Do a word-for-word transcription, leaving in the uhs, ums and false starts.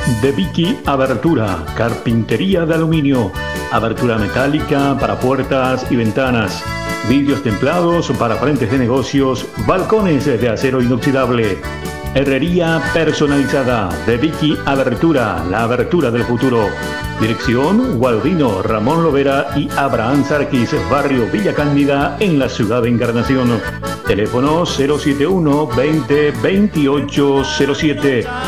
De Vicky Abertura, carpintería de aluminio, abertura metálica para puertas y ventanas, vidrios templados para frentes de negocios, balcones de acero inoxidable. Herrería personalizada de Vicky Abertura, la abertura del futuro. Dirección Gualdino, Ramón Lovera y Abraham Sarquis, barrio Villa Cándida, en la ciudad de Encarnación. Teléfono cero siete uno veinte veintiocho cero siete.